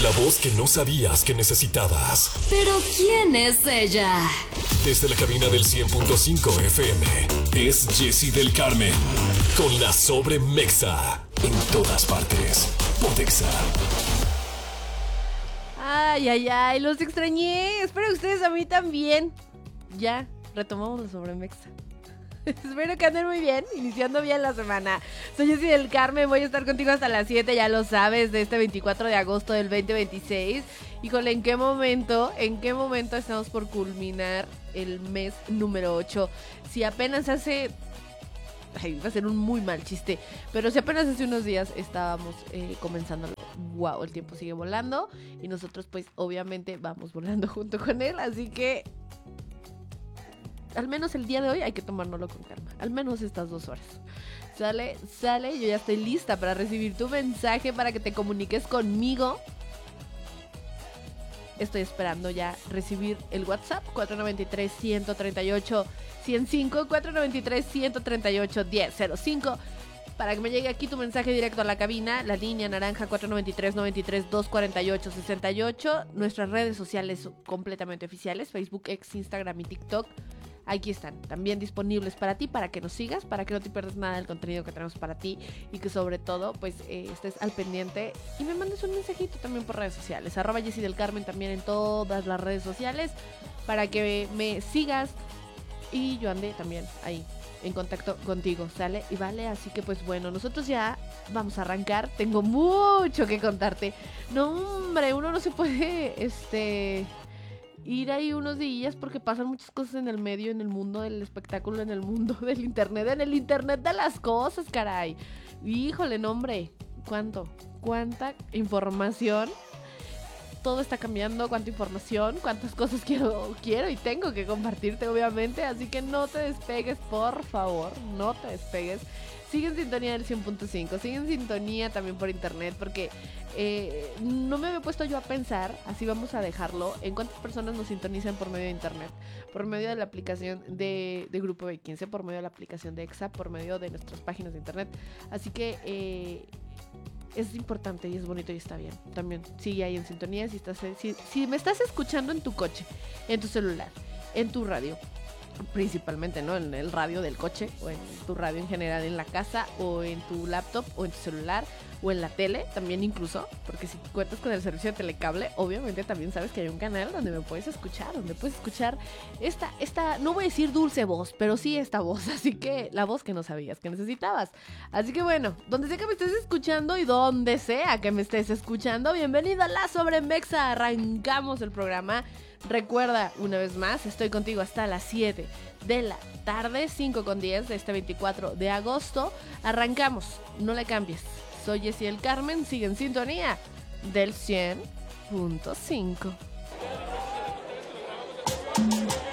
La voz que no sabías que necesitabas. Pero ¿quién es ella? Desde la cabina del 100.5 FM, es Jessie del Carmen. Con la Sobremexa. En todas partes. Pontexa. Ay, los extrañé. Espero que ustedes a mí también. Ya, retomamos la Sobremexa. Espero que anden muy bien, iniciando bien la semana. Soy Jessie del Carmen, voy a estar contigo hasta las 7, ya lo sabes, de este 24 de agosto del 2026. Híjole, ¿en qué momento estamos por culminar el mes número 8? Si apenas hace... Ay, va a ser un muy mal chiste, pero si apenas hace unos días estábamos comenzando, wow, el tiempo sigue volando y nosotros pues obviamente vamos volando junto con él, así que al menos el día de hoy hay que tomárnoslo con calma, al menos estas 2 horas. Sale, yo ya estoy lista para recibir tu mensaje, para que te comuniques conmigo. Estoy esperando ya recibir el WhatsApp 493-138-105, 493-138-1005, para que me llegue aquí tu mensaje directo a la cabina, la línea naranja 493-248-68. Nuestras redes sociales completamente oficiales, Facebook, X, Instagram y TikTok. Aquí están, también disponibles para ti, para que nos sigas, para que no te pierdas nada del contenido que tenemos para ti y que sobre todo, pues, estés al pendiente y me mandes un mensajito también por redes sociales, @Jessie del Carmen también en todas las redes sociales, para que me sigas y yo ande también ahí en contacto contigo, ¿sale? Y vale, así que pues bueno, nosotros ya vamos a arrancar, tengo mucho que contarte. No, hombre, uno no se puede, ir ahí unos días porque pasan muchas cosas en el medio, en el mundo del espectáculo, en el mundo del internet, en el internet de las cosas, caray. Híjole, no, hombre, cuánta información. Todo está cambiando, cuánta información, cuántas cosas quiero y tengo que compartirte, obviamente. Así que no te despegues, por favor, no te despegues. Sigue en sintonía del 100.5, sigue en sintonía también por internet, porque no me había puesto yo a pensar, así vamos a dejarlo, en cuántas personas nos sintonizan por medio de internet, por medio de la aplicación de Grupo B15, por medio de la aplicación de EXA, por medio de nuestras páginas de internet. Así que es importante y es bonito y está bien. También sigue ahí en sintonía si me estás escuchando en tu coche, en tu celular, en tu radio, principalmente, ¿no? En el radio del coche o en tu radio en general, en la casa o en tu laptop o en tu celular o en la tele también, incluso, porque si cuentas con el servicio de telecable, obviamente también sabes que hay un canal donde me puedes escuchar, esta no voy a decir dulce voz, pero sí esta voz, así que la voz que no sabías que necesitabas. Así que bueno, donde sea que me estés escuchando y donde sea que me estés escuchando, bienvenido a La Sobremexa. Arrancamos el programa. Recuerda, una vez más, estoy contigo hasta las 7 de la tarde, 5:10 de este 24 de agosto. Arrancamos, no le cambies. Soy Jessie del Carmen, sigue en sintonía del 100.5.